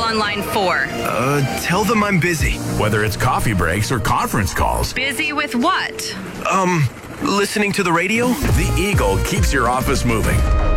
on line 4? Tell them I'm busy. Whether it's coffee breaks or conference calls. Busy with what? Listening to the radio? The Eagle keeps your office moving.